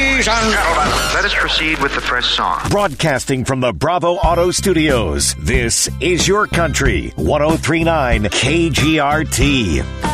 Ladies and gentlemen, let us proceed with the first song. Broadcasting from the Bravo Auto Studios, this is Your Country, 103.9 KGRT.